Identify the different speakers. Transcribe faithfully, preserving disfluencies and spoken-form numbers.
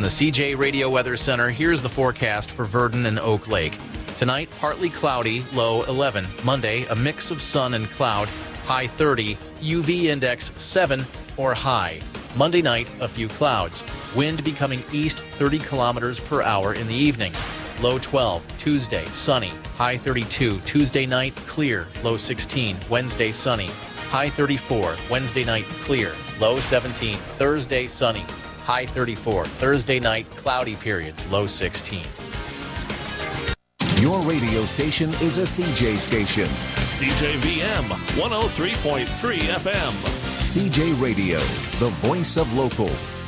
Speaker 1: From the C J Radio Weather Center, here's the forecast for Verdon and Oak Lake. Tonight, partly cloudy, low eleven. Monday, a mix of sun and cloud, high thirty. U V index seven or high. Monday night, a few clouds. Wind becoming east thirty kilometers per hour in the evening. Low twelve. Tuesday, sunny, high thirty-two. Tuesday night, clear, low sixteen. Wednesday, sunny, high thirty-four. Wednesday night, clear, low seventeen. Thursday, sunny, high thirty-four. Thursday night, cloudy periods, low sixteen.
Speaker 2: Your radio station is a C J station.
Speaker 3: C J V M one oh three point three F M.
Speaker 2: C J Radio, the voice of local.